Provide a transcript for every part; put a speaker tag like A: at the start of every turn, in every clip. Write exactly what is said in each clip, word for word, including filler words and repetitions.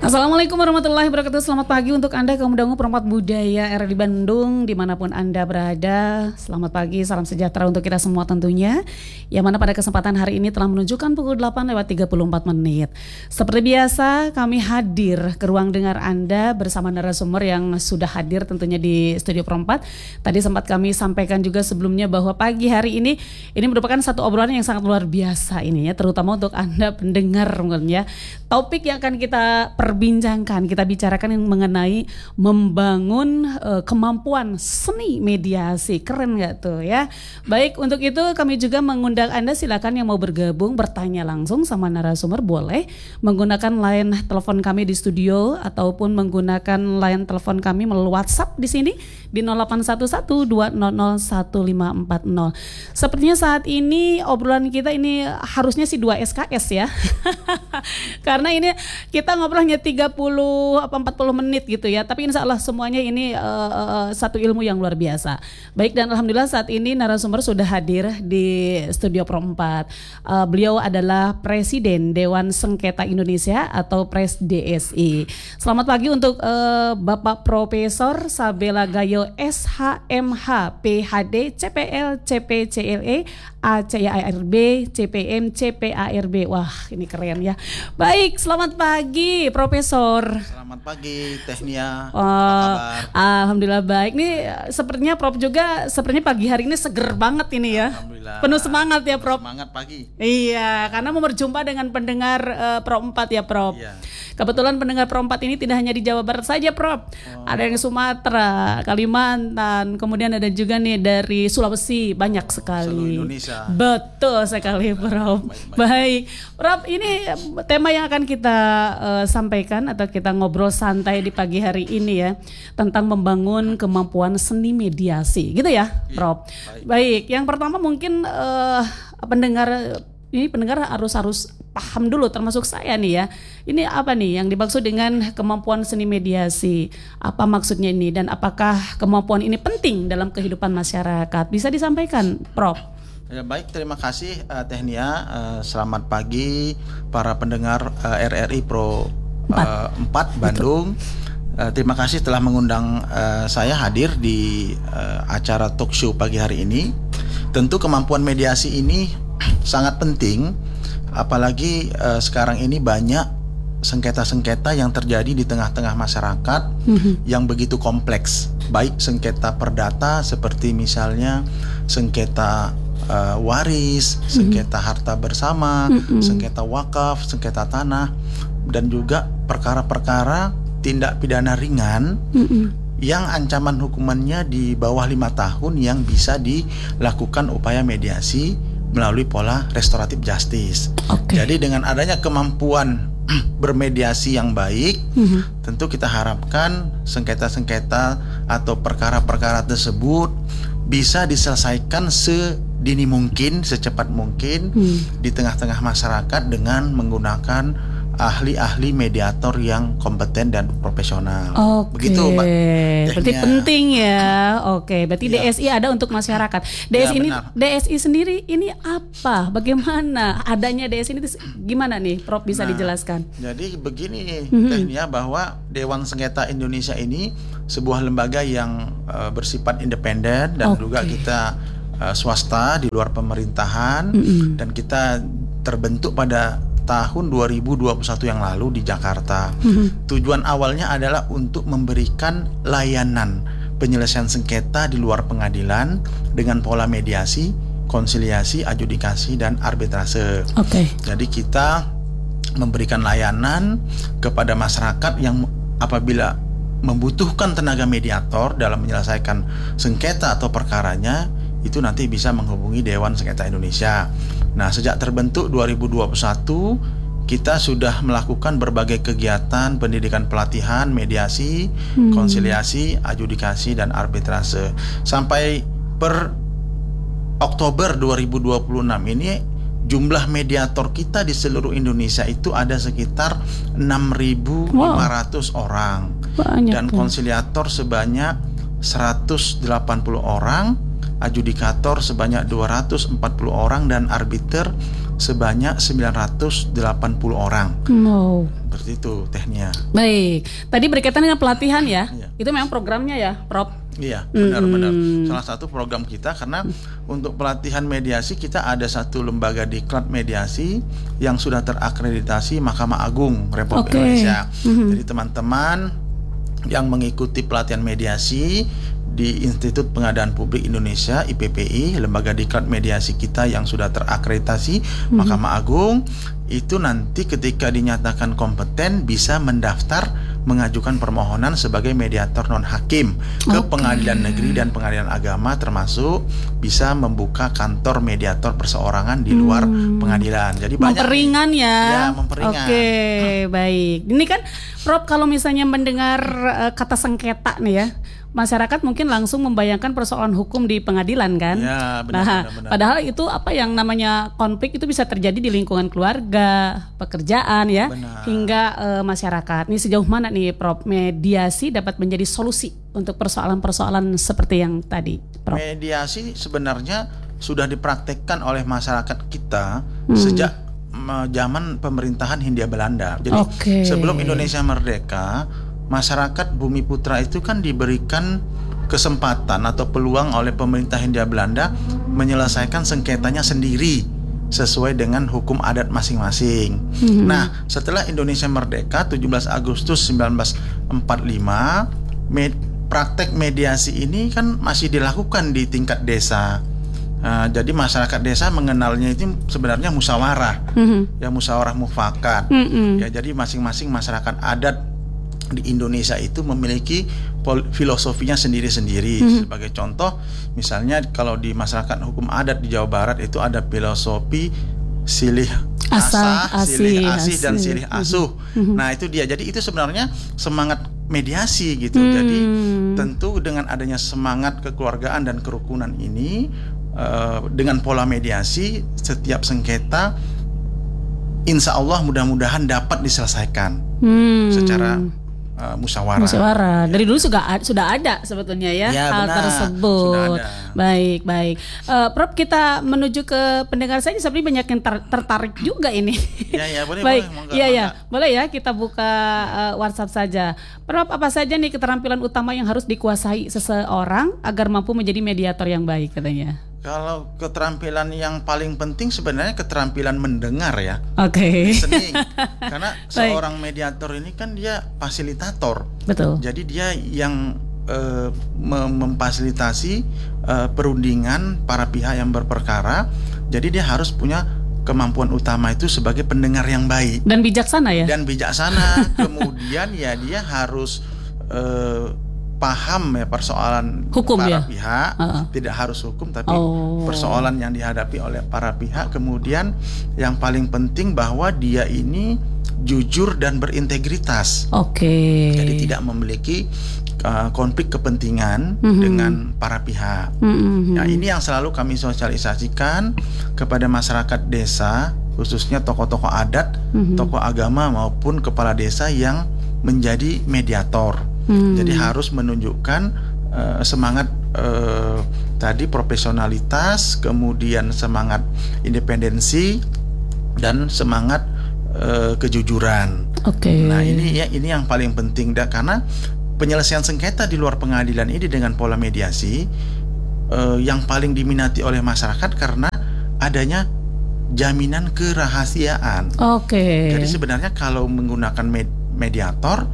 A: Assalamualaikum warahmatullahi wabarakatuh. Selamat pagi untuk Anda kaum dangu perempat budaya R R I Bandung dimanapun Anda berada. Selamat pagi, salam sejahtera untuk kita semua tentunya. Yang mana pada kesempatan hari ini telah menunjukkan pukul delapan lewat tiga puluh empat menit. Seperti biasa kami hadir ke ruang dengar Anda bersama narasumber yang sudah hadir tentunya di studio perempat. Tadi sempat kami sampaikan juga sebelumnya bahwa pagi hari ini ini merupakan satu obrolan yang sangat luar biasa ini ya, terutama untuk Anda pendengar mungkin ya. Topik yang akan kita perbincangkan, kita bicarakan yang mengenai membangun uh, kemampuan seni mediasi. Keren gak tuh ya? Baik, untuk itu kami juga mengundang Anda, silakan yang mau bergabung bertanya langsung sama narasumber boleh menggunakan line telepon kami di studio ataupun menggunakan line telepon kami melalui WhatsApp di sini di nol delapan satu satu dua nol nol satu lima empat nol. Sepertinya saat ini obrolan kita ini harusnya sih dua S K S ya. Karena ini kita ngobrol hanya tiga puluh apa empat puluh menit gitu ya. Tapi insya Allah semuanya ini uh, uh, satu ilmu yang luar biasa. Baik, dan alhamdulillah saat ini narasumber sudah hadir di studio Pro empat. Uh, beliau adalah Presiden Dewan Sengketa Indonesia atau Pres D S I. Selamat pagi untuk uh, Bapak Profesor Sabela Gayo S H M H P H D C P L C P C L E A C A R B C P M C P A R B. Wah, ini keren ya. Baik, selamat pagi Profesor.
B: Selamat pagi Tehnia.
A: Oh, apa kabar? Alhamdulillah baik. Nih sepertinya Prof juga sepertinya pagi hari ini seger banget ini ya.
B: Alhamdulillah.
A: Penuh semangat ya Prof.
B: Semangat pagi.
A: Iya, karena mau berjumpa dengan pendengar uh, Pro empat ya Prof.
B: Iya.
A: Kebetulan pendengar Pro empat ini tidak hanya di Jawa Barat saja Prof. Oh. Ada yang Sumatera, Kalimantan, kemudian ada juga nih dari Sulawesi, banyak sekali.
B: Seluruh Indonesia.
A: Betul sekali Prof. Baik, baik. Baik. Prof, ini tema yang akan kita uh, sampaikan atau kita ngobrol santai di pagi hari ini ya, tentang membangun kemampuan seni mediasi, gitu ya, Prof. Iya, baik. Baik, yang pertama mungkin uh, pendengar ini pendengar harus harus paham dulu, termasuk saya nih ya. Ini apa nih yang dimaksud dengan kemampuan seni mediasi? Apa maksudnya ini dan apakah kemampuan ini penting dalam kehidupan masyarakat? Bisa disampaikan, Prof.
B: Ya, baik, terima kasih uh, Tehnia. Uh, selamat pagi para pendengar uh, R R I Pro empat Bandung. Uh, terima kasih telah mengundang uh, saya hadir di uh, acara talk show pagi hari ini. Tentu kemampuan mediasi ini sangat penting, apalagi uh, sekarang ini banyak sengketa-sengketa yang terjadi di tengah-tengah masyarakat mm-hmm. yang begitu kompleks. Baik sengketa perdata seperti misalnya sengketa uh, waris, mm-hmm. sengketa harta bersama, mm-hmm. sengketa wakaf, sengketa tanah, dan juga perkara-perkara tindak pidana ringan mm-hmm. yang ancaman hukumannya di bawah lima tahun yang bisa dilakukan upaya mediasi melalui pola restoratif justice. Okay. Jadi dengan adanya kemampuan bermediasi yang baik, mm-hmm. tentu kita harapkan sengketa-sengketa atau perkara-perkara tersebut bisa diselesaikan sedini mungkin, secepat mungkin mm. di tengah-tengah masyarakat dengan menggunakan ahli-ahli mediator yang kompeten dan profesional.
A: Oke.
B: Begitu, Mbak.
A: Berarti penting ya. Oke, berarti ya. D S I ada untuk masyarakat. D S I ya, ini benar. D S I sendiri ini apa? Bagaimana adanya D S I ini gimana nih, Prof bisa nah, dijelaskan?
B: Jadi begini mm-hmm. Tehnia, bahwa Dewan Sengketa Indonesia ini sebuah lembaga yang uh, bersifat independen dan okay. juga kita uh, swasta di luar pemerintahan mm-hmm. dan kita terbentuk pada tahun dua ribu dua puluh satu yang lalu di Jakarta. Mm-hmm. Tujuan awalnya adalah untuk memberikan layanan penyelesaian sengketa di luar pengadilan dengan pola mediasi, konsiliasi, adjudikasi, dan arbitrase. Oke. Okay. Jadi kita memberikan layanan kepada masyarakat yang apabila membutuhkan tenaga mediator dalam menyelesaikan sengketa atau perkaranya, itu nanti bisa menghubungi Dewan Sengketa Indonesia. Nah, sejak terbentuk dua ribu dua puluh satu, kita sudah melakukan berbagai kegiatan pendidikan pelatihan, mediasi, hmm. konsiliasi, adjudikasi, dan arbitrase. Sampai per Oktober dua ribu dua puluh enam ini, jumlah mediator kita di seluruh Indonesia itu ada sekitar enam ribu lima ratus wow. orang. Banyak, dan konsiliator sebanyak seratus delapan puluh orang, adjudikator sebanyak dua ratus empat puluh orang, dan arbiter sebanyak sembilan ratus delapan puluh orang.
A: Wow.
B: Seperti itu tehnya.
A: Baik, tadi berkaitan dengan pelatihan ya,
B: Iya.
A: itu memang programnya ya, Prof.
B: Iya, benar-benar.
A: Mm-mm.
B: Salah satu program kita, karena untuk pelatihan mediasi kita ada satu lembaga diklat mediasi yang sudah terakreditasi Mahkamah Agung Republik
A: Oke.
B: Indonesia.
A: Mhm.
B: Jadi teman-teman yang mengikuti pelatihan mediasi di Institut Pengadaan Publik Indonesia I P P I, lembaga diklat mediasi kita yang sudah terakreditasi
A: Mhm.
B: Mahkamah Agung, itu nanti ketika dinyatakan kompeten bisa mendaftar mengajukan permohonan sebagai mediator non hakim ke
A: Oke.
B: pengadilan negeri dan pengadilan agama, termasuk bisa membuka kantor mediator perseorangan di luar
A: Hmm.
B: pengadilan. Jadi banyak
A: Memperingan
B: nih.
A: ya.
B: Ya, memperingan.
A: Oke, baik. Ini kan Prof, kalau misalnya mendengar eh, kata sengketa nih ya, masyarakat mungkin langsung membayangkan persoalan hukum di pengadilan kan.
B: Ya, benar,
A: nah,
B: benar, benar.
A: padahal itu apa yang namanya konflik itu bisa terjadi di lingkungan keluarga, pekerjaan ya,
B: Benar.
A: hingga eh, masyarakat. Ini sejauh mana nih Prof mediasi dapat menjadi solusi untuk persoalan-persoalan seperti yang tadi, Prof?
B: Mediasi sebenarnya sudah dipraktekkan oleh masyarakat kita
A: Hmm.
B: sejak mm, zaman pemerintahan Hindia Belanda. Jadi
A: Oke.
B: sebelum Indonesia merdeka, masyarakat Bumi Putra itu kan diberikan kesempatan atau peluang oleh pemerintah Hindia Belanda menyelesaikan sengketanya sendiri sesuai dengan hukum adat masing-masing.
A: Mhm.
B: Nah, setelah Indonesia merdeka tujuh belas Agustus sembilan belas empat puluh lima, med- praktek mediasi ini kan masih dilakukan di tingkat desa. Nah, jadi masyarakat desa mengenalnya itu sebenarnya musyawarah,
A: Mhm.
B: ya musyawarah mufakat.
A: Mm-mm.
B: Ya, jadi masing-masing masyarakat adat di Indonesia itu memiliki pol- filosofinya sendiri-sendiri.
A: Mhm.
B: Sebagai contoh, misalnya kalau di masyarakat hukum adat di Jawa Barat itu ada filosofi silih
A: Asah,
B: asah, silih
A: asih,
B: asih dan
A: asih.
B: silih asuh.
A: Mhm.
B: Nah, itu dia. Jadi itu sebenarnya semangat mediasi gitu.
A: Hmm.
B: Jadi tentu dengan adanya semangat kekeluargaan dan kerukunan ini, eh, dengan pola mediasi, setiap sengketa insya Allah mudah-mudahan dapat diselesaikan
A: Hmm.
B: secara uh, musyawarah.
A: Musyawarah. Dari dulu sudah ada, sudah ada sebetulnya ya,
B: Ya,
A: hal
B: benar.
A: tersebut.
B: Sudah ada.
A: Baik, baik. Eh, Prof, kita menuju ke pendengar saja, seperti banyak yang ter- tertarik juga ini.
B: Ya, ya, boleh,
A: Baik,
B: boleh, monggo,
A: iya, iya,
B: monggo.
A: boleh ya kita buka eh, WhatsApp saja. Prof, apa saja nih keterampilan utama yang harus dikuasai seseorang agar mampu menjadi mediator yang baik katanya?
B: Kalau keterampilan yang paling penting sebenarnya keterampilan mendengar ya,
A: Oke.
B: listening. Karena
A: Baik.
B: seorang mediator ini kan dia fasilitator.
A: Betul.
B: Jadi dia yang eh, mem- memfasilitasi eh, perundingan para pihak yang berperkara. Jadi dia harus punya kemampuan utama itu sebagai pendengar yang baik
A: Dan bijaksana ya?
B: dan bijaksana. Kemudian ya dia harus eh, paham ya persoalan
A: Hukum
B: para
A: ya?
B: pihak.
A: Uh-uh.
B: Tidak harus hukum, tapi
A: Oh.
B: persoalan yang dihadapi oleh para pihak. Kemudian yang paling penting bahwa dia ini jujur dan berintegritas.
A: Oke.
B: Jadi tidak memiliki uh, konflik kepentingan
A: Mhm.
B: dengan para pihak.
A: Mm-mm.
B: Nah, ini yang selalu kami sosialisasikan kepada masyarakat desa, khususnya tokoh-tokoh adat,
A: Mhm.
B: tokoh agama maupun kepala desa yang menjadi mediator.
A: Hmm.
B: Jadi harus menunjukkan uh, semangat uh, tadi profesionalitas, kemudian semangat independensi dan semangat uh, kejujuran.
A: Oke.
B: Nah, ini ya ini yang paling penting dah, karena penyelesaian sengketa di luar pengadilan ini dengan pola mediasi eh, yang paling diminati oleh masyarakat karena adanya jaminan kerahasiaan.
A: Oke.
B: Jadi sebenarnya kalau menggunakan med- mediator,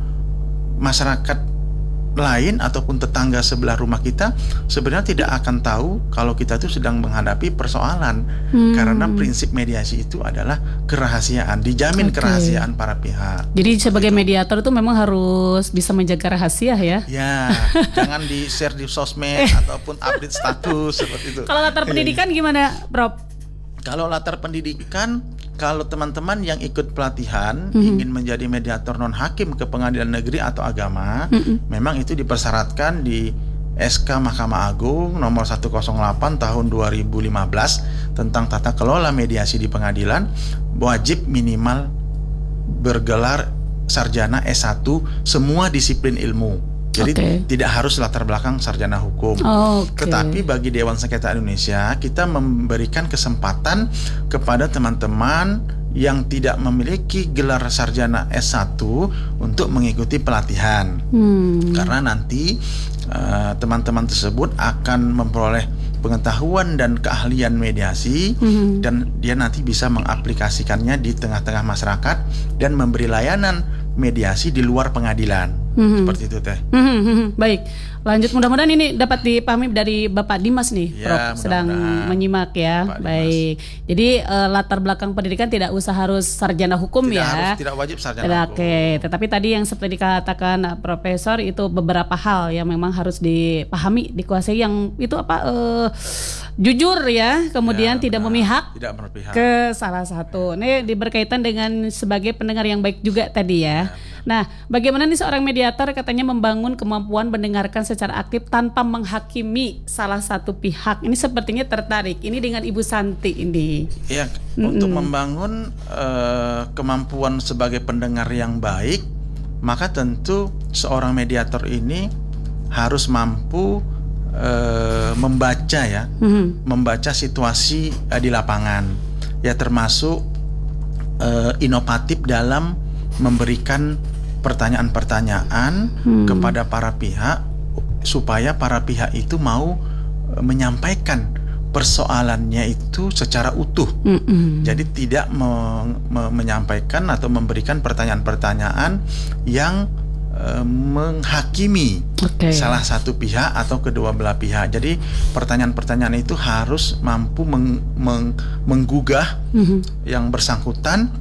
B: masyarakat lain ataupun tetangga sebelah rumah kita sebenarnya tidak akan tahu kalau kita itu sedang menghadapi persoalan.
A: Hmm.
B: Karena prinsip mediasi itu adalah kerahasiaan, dijamin
A: Oke.
B: kerahasiaan para pihak.
A: Jadi sebagai mediator itu memang harus bisa menjaga rahasia ya.
B: Ya, jangan di-share di sosmed ataupun update status seperti itu.
A: Kalau latar pendidikan gimana, Prof?
B: Kalau latar pendidikan, kalau teman-teman yang ikut pelatihan
A: Mhm.
B: ingin menjadi mediator non hakim ke pengadilan negeri atau agama,
A: Mhm.
B: memang itu dipersyaratkan di S K Mahkamah Agung nomor seratus delapan tahun dua ribu lima belas tentang tata kelola mediasi di pengadilan, wajib minimal bergelar sarjana S satu semua disiplin ilmu. Jadi
A: okay.
B: tidak harus latar belakang sarjana hukum.
A: Oh, okay.
B: Tetapi bagi Dewan Sengketa Indonesia, kita memberikan kesempatan kepada teman-teman yang tidak memiliki gelar sarjana S satu untuk mengikuti pelatihan. Hmm. Karena nanti uh, teman-teman tersebut akan memperoleh pengetahuan dan keahlian mediasi, hmm. dan dia nanti bisa mengaplikasikannya di tengah-tengah masyarakat dan memberi layanan mediasi di luar pengadilan. Hmm. Seperti itu teh.
A: Hmm. Baik, lanjut, mudah-mudahan ini dapat dipahami dari Bapak Dimas nih,
B: ya,
A: Prof sedang menyimak ya.
B: Bapak
A: Baik, Dimas. Jadi uh, latar belakang pendidikan tidak usah harus sarjana hukum
B: tidak
A: ya.
B: Harus, tidak wajib sarjana
A: tidak,
B: hukum.
A: Oke, tetapi tadi yang seperti dikatakan uh, Profesor itu beberapa hal yang memang harus dipahami, dikuasai, yang itu apa uh, jujur ya, kemudian ya, tidak benar, memihak
B: tidak berpihak
A: ke salah satu. Ini berkaitan dengan sebagai pendengar yang baik juga tadi ya. ya Nah, bagaimana nih seorang mediator katanya membangun kemampuan mendengarkan secara aktif tanpa menghakimi salah satu pihak. Ini sepertinya tertarik. Ini dengan Ibu Santi ini.
B: Iya, mm-hmm. untuk membangun uh, kemampuan sebagai pendengar yang baik, maka tentu seorang mediator ini harus mampu uh, membaca ya, mm-hmm. membaca situasi uh, di lapangan. Ya, termasuk uh, inovatif dalam memberikan pertanyaan-pertanyaan hmm. kepada para pihak supaya para pihak itu mau menyampaikan persoalannya itu secara utuh. Mm-mm. Jadi tidak me- me- menyampaikan atau memberikan pertanyaan-pertanyaan yang e, menghakimi okay. salah satu pihak atau kedua belah pihak. Jadi pertanyaan-pertanyaan itu harus mampu meng- meng- menggugah mm-hmm. yang bersangkutan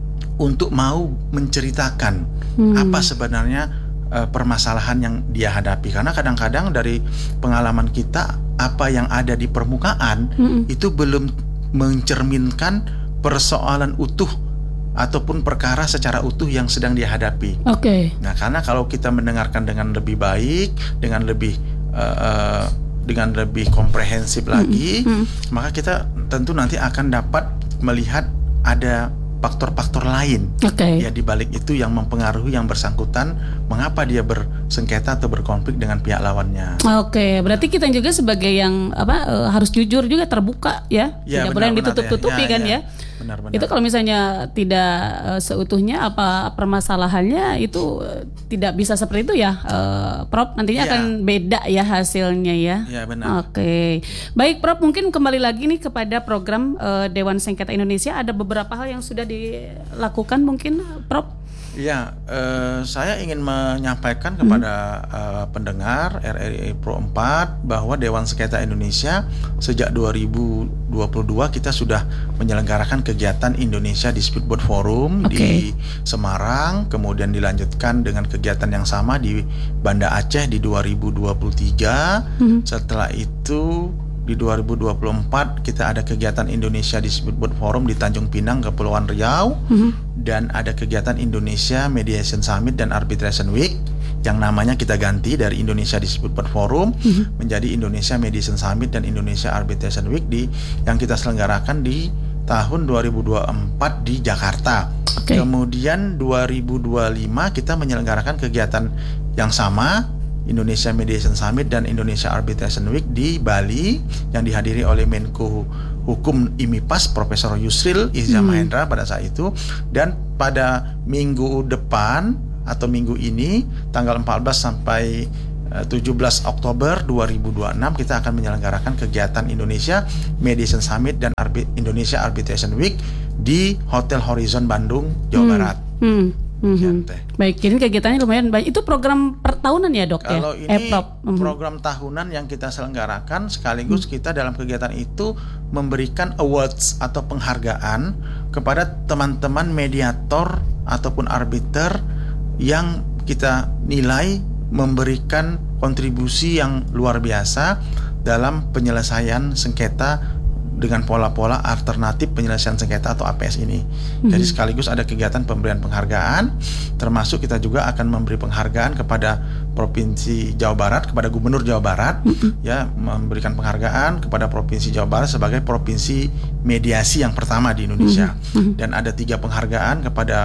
B: untuk mau menceritakan hmm. apa sebenarnya uh, permasalahan yang dia hadapi. Karena kadang-kadang dari pengalaman kita, apa yang ada di permukaan hmm. itu belum mencerminkan persoalan utuh ataupun perkara secara utuh yang sedang dia hadapi.
A: Oke. Okay.
B: Nah, karena kalau kita mendengarkan dengan lebih baik, dengan lebih uh, uh, dengan lebih komprehensif hmm. lagi, hmm. maka kita tentu nanti akan dapat melihat ada faktor-faktor lain okay. ya di balik itu yang mempengaruhi yang bersangkutan mengapa dia bersengketa atau berkonflik dengan pihak lawannya.
A: Oke, okay. berarti kita juga sebagai yang apa uh, harus jujur juga, terbuka ya,
B: ya
A: tidak boleh ditutup-tutupi ya, kan ya. ya.
B: Benar-benar.
A: Itu kalau misalnya tidak uh, seutuhnya apa permasalahannya itu uh, tidak bisa seperti itu ya, uh, Prof. Nantinya ya. akan beda ya hasilnya ya.
B: Ya benar.
A: Oke, okay. Baik Prof. Mungkin kembali lagi nih kepada program uh, Dewan Sengketa Indonesia, ada beberapa hal yang sudah dilakukan mungkin, Prof.
B: Ya, eh, saya ingin menyampaikan kepada hmm. eh, pendengar R R I Pro empat bahwa Dewan Sengketa Indonesia sejak dua ribu dua puluh dua kita sudah menyelenggarakan kegiatan Indonesia Dispute Board Forum okay. di Semarang, kemudian dilanjutkan dengan kegiatan yang sama di Banda Aceh di dua ribu dua puluh tiga. Hmm. Setelah itu di dua ribu dua puluh empat kita ada kegiatan Indonesia Dispute Board Forum di Tanjung Pinang, Kepulauan Riau, mm-hmm. dan ada kegiatan Indonesia Mediation Summit dan Arbitration Week yang namanya kita ganti dari Indonesia Dispute Board Forum mm-hmm. menjadi Indonesia Mediation Summit dan Indonesia Arbitration Week di yang kita selenggarakan di tahun dua ribu dua puluh empat di Jakarta. Okay. Kemudian dua ribu dua puluh lima kita menyelenggarakan kegiatan yang sama, Indonesia Mediation Summit dan Indonesia Arbitration Week di Bali yang dihadiri oleh Menko Hukum I M I P A S Profesor Yusril Iza hmm. Mahendra pada saat itu. Dan pada minggu depan atau minggu ini tanggal empat belas sampai tujuh belas Oktober dua ribu dua puluh enam kita akan menyelenggarakan kegiatan Indonesia Mediation Summit dan Arbi- Indonesia Arbitration Week di Hotel Horizon Bandung, Jawa hmm. Barat. Hmm.
A: Mm-hmm. Baik, jadi kegiatannya lumayan banyak. Itu program per tahunan ya dok?
B: Kalau
A: ya?
B: ini
A: eh, mm-hmm.
B: program tahunan yang kita selenggarakan, sekaligus mm-hmm. kita dalam kegiatan itu memberikan awards atau penghargaan kepada teman-teman mediator ataupun arbiter yang kita nilai memberikan kontribusi yang luar biasa dalam penyelesaian sengketa dengan pola-pola alternatif penyelesaian sengketa atau A P S ini. Mm-hmm. Jadi sekaligus ada kegiatan pemberian penghargaan, termasuk kita juga akan memberi penghargaan kepada Provinsi Jawa Barat, kepada Gubernur Jawa Barat, mm-hmm. ya, memberikan penghargaan kepada Provinsi Jawa Barat sebagai provinsi mediasi yang pertama di Indonesia. Mm-hmm. Dan ada tiga penghargaan kepada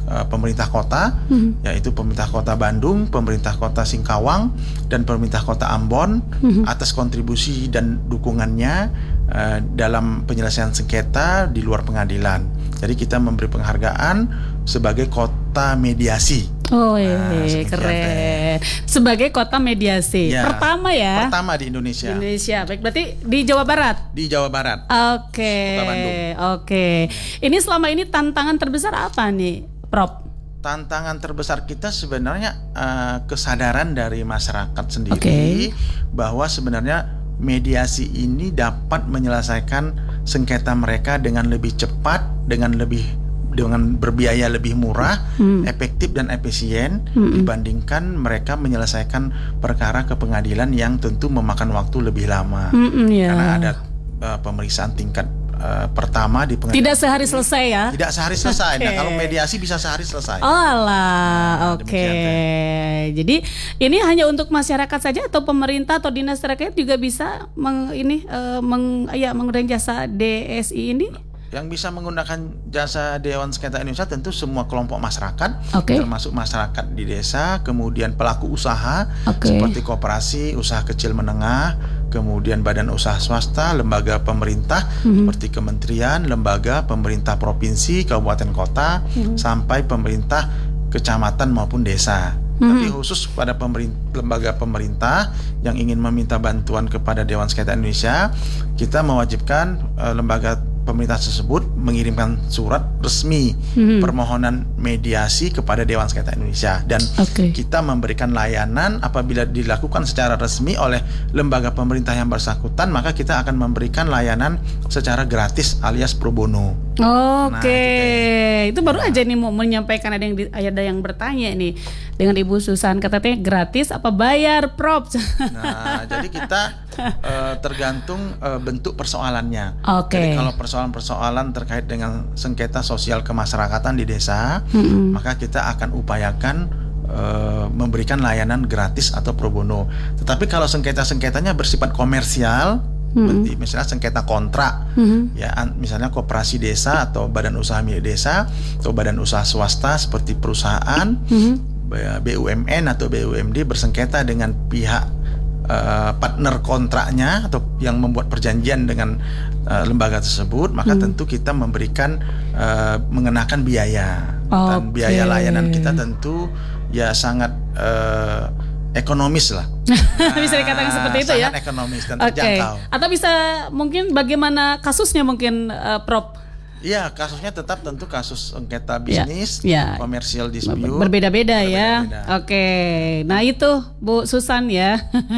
B: uh, pemerintah kota, mm-hmm. yaitu pemerintah kota Bandung, pemerintah kota Singkawang, dan pemerintah kota Ambon mm-hmm. atas kontribusi dan dukungannya uh, dalam penyelesaian sengketa di luar pengadilan. Jadi kita memberi penghargaan sebagai kota mediasi.
A: Oh iya, nah, keren. Sebagai kota mediasi ya, pertama ya.
B: Pertama di Indonesia.
A: Indonesia, baik, berarti di Jawa Barat.
B: Di Jawa Barat.
A: Oke. Kota Bandung. Oke. Ini selama ini tantangan terbesar apa nih, Prof?
B: Tantangan terbesar kita sebenarnya uh, kesadaran dari masyarakat sendiri okay. bahwa sebenarnya mediasi ini dapat menyelesaikan sengketa mereka dengan lebih cepat, dengan lebih dengan berbiaya lebih murah, hmm. efektif dan efisien hmm. dibandingkan mereka menyelesaikan perkara ke pengadilan yang tentu memakan waktu lebih lama. Hmm, yeah. Karena ada uh, pemeriksaan tingkat uh, pertama di pengadilan.
A: Tidak sehari selesai ya?
B: Tidak sehari selesai. Okay. Nah, kalau mediasi bisa sehari selesai.
A: Oh alah, nah, oke. Okay. Jadi ini hanya untuk masyarakat saja atau pemerintah atau dinas terkait juga bisa meng, ini uh, meng, ya, menggunakan jasa D S I ini?
B: Yang bisa menggunakan jasa Dewan Sengketa Indonesia tentu semua kelompok masyarakat,
A: okay.
B: termasuk masyarakat di desa, kemudian pelaku usaha
A: okay.
B: seperti koperasi, usaha kecil menengah, kemudian badan usaha swasta, lembaga pemerintah mm-hmm. seperti kementerian, lembaga pemerintah provinsi, kabupaten kota, mm-hmm. sampai pemerintah kecamatan maupun desa. Mm-hmm. Tapi khusus pada pemerintah, lembaga pemerintah yang ingin meminta bantuan kepada Dewan Sengketa Indonesia, kita mewajibkan uh, lembaga pemerintah tersebut mengirimkan surat resmi hmm. permohonan mediasi kepada Dewan Sengketa Indonesia dan okay. kita memberikan layanan apabila dilakukan secara resmi oleh lembaga pemerintah yang bersangkutan, maka kita akan memberikan layanan secara gratis alias pro bono.
A: Oke, okay. nah, itu baru nah. aja nih mau menyampaikan, ada yang di, ada yang bertanya nih dengan Ibu Susan, katanya gratis apa bayar, Prof?
B: Nah, jadi kita uh, tergantung uh, bentuk persoalannya.
A: Oke. Okay.
B: Jadi kalau persoalan-persoalan terkait dengan sengketa sosial kemasyarakatan di desa, mm-hmm. maka kita akan upayakan uh, memberikan layanan gratis atau pro bono. Tetapi kalau sengketa-sengketanya bersifat komersial, mm-hmm. misalnya sengketa kontrak, mm-hmm. ya misalnya koperasi desa atau badan usaha milik desa atau badan usaha swasta seperti perusahaan, mm-hmm. B U M N atau B U M D bersengketa dengan pihak uh, partner kontraknya atau yang membuat perjanjian dengan uh, lembaga tersebut, maka mm-hmm. tentu kita memberikan uh, mengenakan biaya okay. dan biaya layanan kita tentu ya sangat uh, ekonomis lah. Nah,
A: bisa dikatakan seperti itu ya.
B: Sangat ekonomis dan
A: okay.
B: terjangkau.
A: Atau bisa mungkin bagaimana kasusnya mungkin uh, Prof?
B: Iya, kasusnya tetap tentu kasus sengketa bisnis,
A: ya, ya.
B: komersial dispute.
A: Berbeda-beda ya. Oke. Nah, itu Bu Susan ya.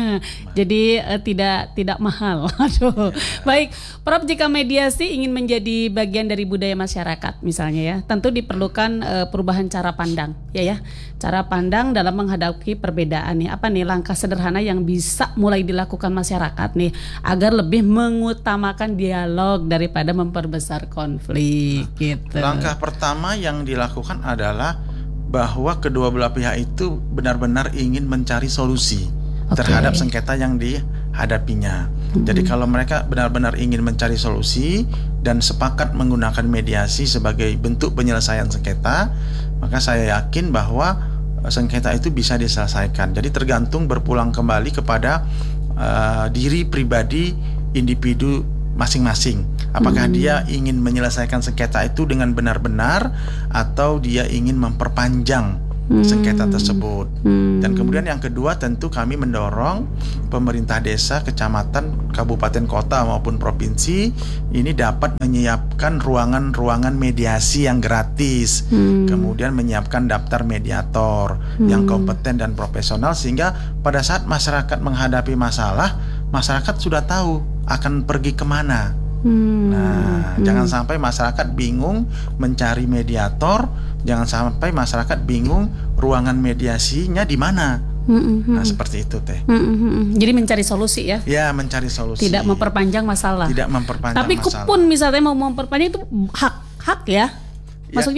A: Jadi uh, tidak tidak mahal. Aduh. Ya. Baik, Prof, jika mediasi ingin menjadi bagian dari budaya masyarakat misalnya ya, tentu diperlukan uh, perubahan cara pandang, ya ya. Cara pandang dalam menghadapi perbedaan nih. Apa nih langkah sederhana yang bisa mulai dilakukan masyarakat nih agar lebih mengutamakan dialog daripada memperbesar konflik? Nah, gitu.
B: Langkah pertama yang dilakukan adalah bahwa kedua belah pihak itu benar-benar ingin mencari solusi okay. terhadap sengketa yang dihadapinya. Mm-hmm. Jadi kalau mereka benar-benar ingin mencari solusi dan sepakat menggunakan mediasi sebagai bentuk penyelesaian sengketa, maka saya yakin bahwa sengketa itu bisa diselesaikan. Jadi tergantung berpulang kembali kepada uh, diri pribadi individu masing-masing. Apakah hmm. dia ingin menyelesaikan sengketa itu dengan benar-benar atau dia ingin memperpanjang hmm. sengketa tersebut. Hmm. Dan kemudian yang kedua tentu kami mendorong pemerintah desa, kecamatan, kabupaten, kota maupun provinsi ini dapat menyiapkan ruangan-ruangan mediasi yang gratis. Hmm. Kemudian menyiapkan daftar mediator hmm. yang kompeten dan profesional sehingga pada saat masyarakat menghadapi masalah, masyarakat sudah tahu akan pergi kemana. Hmm. Nah, hmm. jangan sampai masyarakat bingung mencari mediator, jangan sampai masyarakat bingung ruangan mediasinya di mana. Hmm. Nah, seperti itu teh.
A: Hmm. Jadi mencari solusi ya?
B: Ya, mencari solusi.
A: Tidak memperpanjang masalah.
B: Tidak memperpanjang
A: Tapi
B: masalah.
A: Tapi pun misalnya mau memperpanjang itu hak, hak ya? Maksudnya hak.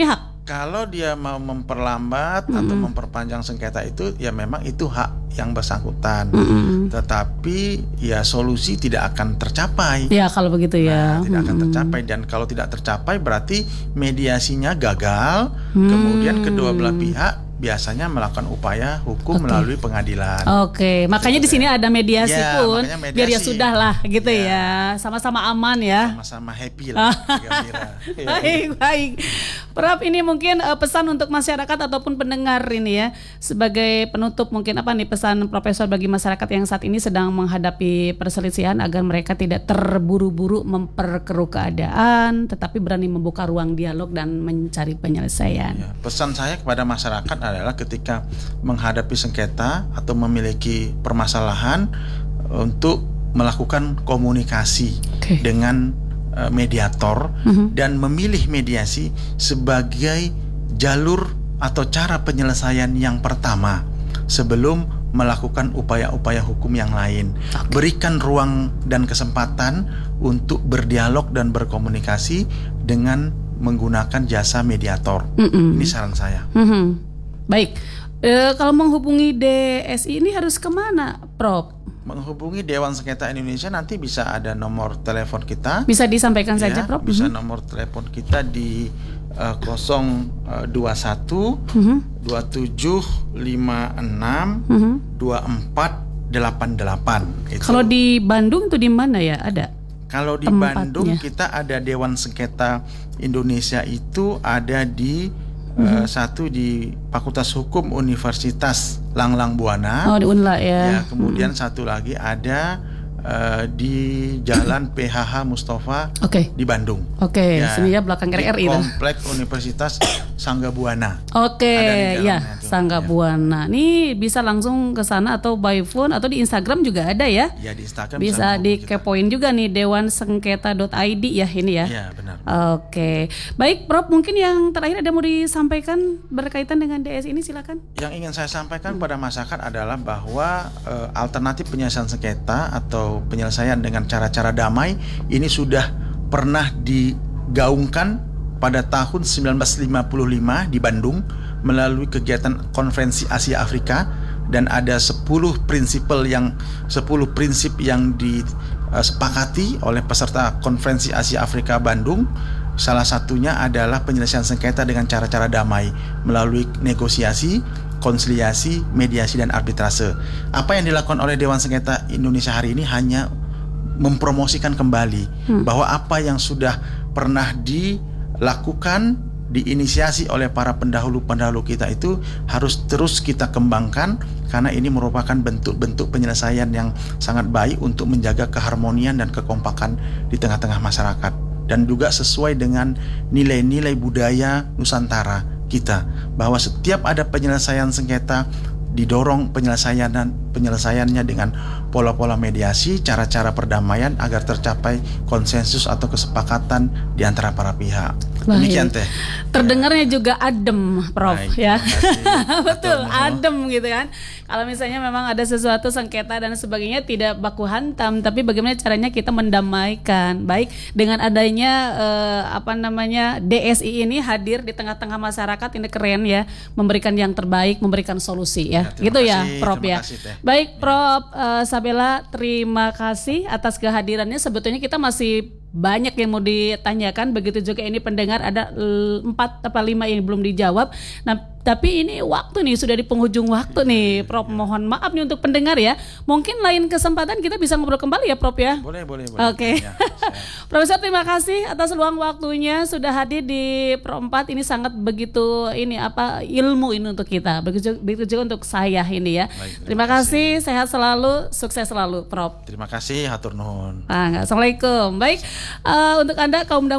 B: Kalau dia mau memperlambat
A: Mm-mm.
B: atau memperpanjang sengketa itu, ya memang itu hak yang bersangkutan.
A: Mm-mm.
B: Tetapi ya solusi tidak akan tercapai.
A: Ya kalau begitu ya.
B: Nah, tidak akan
A: Mm-mm.
B: tercapai, dan kalau tidak tercapai berarti mediasinya gagal.
A: Hmm.
B: Kemudian kedua belah pihak biasanya melakukan upaya hukum
A: Oke.
B: melalui pengadilan.
A: Oke, makanya di sini ada mediasi
B: Ya,
A: pun,
B: makanya mediasi.
A: biar ya sudah lah gitu
B: Ya.
A: ya, sama-sama aman ya.
B: Sama-sama happy lah, gembira. Ya.
A: Baik, baik. Prof, ini mungkin uh, pesan untuk masyarakat ataupun pendengar ini ya, sebagai penutup mungkin apa nih pesan Profesor bagi masyarakat yang saat ini sedang menghadapi perselisihan agar mereka tidak terburu-buru memperkeruh keadaan, tetapi berani membuka ruang dialog dan mencari penyelesaian.
B: Ya, pesan saya kepada masyarakat adalah ketika menghadapi sengketa atau memiliki permasalahan, untuk melakukan komunikasi
A: Oke.
B: dengan uh, mediator
A: Mhm.
B: dan memilih mediasi sebagai jalur atau cara penyelesaian yang pertama sebelum melakukan upaya-upaya hukum yang lain.
A: Oke.
B: Berikan ruang dan kesempatan untuk berdialog dan berkomunikasi dengan menggunakan jasa mediator.
A: Mm-mm.
B: Ini saran saya.
A: Mhm. Baik, e, kalau menghubungi D S I ini harus kemana, Prof?
B: Menghubungi Dewan Sengketa Indonesia, nanti bisa ada nomor telepon kita.
A: Bisa disampaikan
B: Ya,
A: saja, Prof?
B: bisa
A: Mhm.
B: nomor telepon kita di uh, nol dua satu
A: Mhm.
B: dua tujuh lima enam
A: Mhm.
B: dua empat delapan delapan. Itu.
A: Kalau di Bandung itu di mana ya? Ada?
B: Kalau di
A: tempatnya.
B: Bandung kita ada Dewan Sengketa Indonesia, itu ada di uh, satu di Fakultas Hukum Universitas Langlang Buana.
A: Oh, di Unla ya.
B: Ya, kemudian satu lagi ada uh, di Jalan P H H Mustafa
A: Oke.
B: di Bandung.
A: Oke,
B: Ya,
A: sini ya belakang
B: di
A: R R I itu.
B: Komplek Universitas Sangga Buana.
A: Oke,
B: Ada di
A: ya,
B: dalamnya tuh,
A: Sangga
B: ya.
A: Buana. Nih bisa langsung ke sana atau by phone atau di Instagram juga ada ya.
B: Ya, di Instagram
A: Bisa
B: menghubungi kita.
A: dikepoin juga nih dewan sengketa dot i d ya ini ya.
B: Ya, benar.
A: Oke. Baik, Prof, mungkin yang terakhir ada mau disampaikan berkaitan dengan D S ini, silakan.
B: Yang ingin saya sampaikan pada masyarakat adalah bahwa eh, alternatif penyelesaian sengketa atau penyelesaian dengan cara-cara damai ini sudah pernah digaungkan pada tahun sembilan belas lima puluh lima di Bandung melalui kegiatan Konferensi Asia Afrika, dan ada sepuluh prinsipal yang sepuluh prinsip yang disepakati oleh peserta Konferensi Asia Afrika Bandung. Salah satunya adalah penyelesaian sengketa dengan cara-cara damai melalui negosiasi, konsiliasi, mediasi, dan arbitrase. Apa yang dilakukan oleh Dewan Sengketa Indonesia hari ini hanya mempromosikan kembali hmm. bahwa apa yang sudah pernah dilakukan, diinisiasi oleh para pendahulu-pendahulu kita itu harus terus kita kembangkan, karena ini merupakan bentuk-bentuk penyelesaian yang sangat baik untuk menjaga keharmonian dan kekompakan di tengah-tengah masyarakat, dan juga sesuai dengan nilai-nilai budaya Nusantara kita, bahwa setiap ada penyelesaian sengketa didorong penyelesaian penyelesaiannya dengan pola-pola mediasi, cara-cara perdamaian agar tercapai konsensus atau kesepakatan di antara para pihak.
A: Baik.
B: Demikian teh.
A: Terdengarnya juga adem, Prof.
B: Baik,
A: Ya.
B: terima kasih.
A: Betul,
B: Atur nuhun.
A: adem gitu kan. Kalau misalnya memang ada sesuatu sengketa dan sebagainya tidak baku hantam, tapi bagaimana caranya kita mendamaikan. Baik, dengan adanya eh, apa namanya D S I ini hadir di tengah-tengah masyarakat, ini keren ya, memberikan yang terbaik, memberikan solusi ya.
B: Ya, terima
A: gitu ya,
B: kasih,
A: Prof
B: terima
A: ya.
B: kasih, Teh.
A: Baik, Prof eh, Sabella, terima kasih atas kehadirannya. Sebetulnya kita masih banyak yang mau ditanyakan, begitu juga ini pendengar ada l- empat atau lima yang belum dijawab. Nah, tapi ini waktu nih sudah di penghujung waktu nih, Prof. Mohon maaf nih untuk pendengar ya. Mungkin lain kesempatan kita bisa ngobrol kembali ya, Prof ya.
B: Boleh, boleh, boleh.
A: Oke.
B: Ya, siap.
A: Profesor, terima kasih atas luang waktunya sudah hadir di Pro empat. Ini sangat begitu ini apa ilmu ini untuk kita. Begitu, begitu juga untuk saya ini ya.
B: Baik,
A: terima
B: terima
A: kasih, sehat selalu, sukses selalu, Prof.
B: Terima kasih, hatur nuhun.
A: Ah, Assalamualaikum. Baik, uh, untuk Anda kaum muda